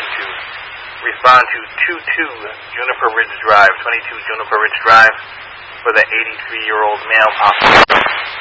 to respond to 22 Juniper Ridge Drive for the 83-year-old male.